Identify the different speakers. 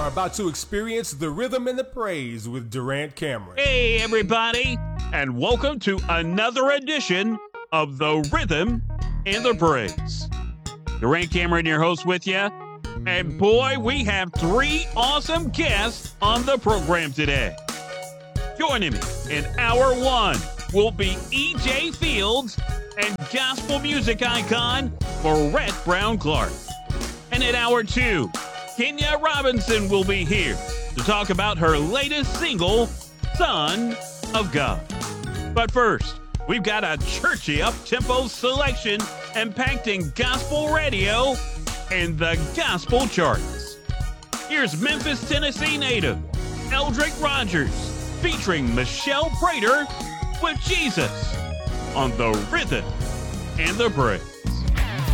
Speaker 1: are about to experience the rhythm and the praise with Durant Cameron.
Speaker 2: Hey, everybody, and welcome to another edition of The Rhythm and the Praise. Durant Cameron, your host, with you. And boy, we have three awesome guests on the program today. Joining me in hour one will be E.J. Fields and gospel music icon Barrett Brown Clark. And in hour two, Kenya Robinson will be here to talk about her latest single, Son of God. But first, we've got a churchy up-tempo selection impacting gospel radio and the gospel charts. Here's Memphis, Tennessee native Eldrick Rogers featuring Michelle Prater with Jesus on The Rhythm and the Praise.